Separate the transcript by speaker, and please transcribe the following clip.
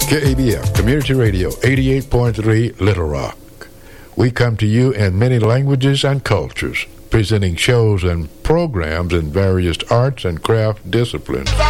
Speaker 1: KABF Community Radio 88.3 Little Rock. We come to you in many languages and cultures, presenting shows and programs in various arts and craft disciplines.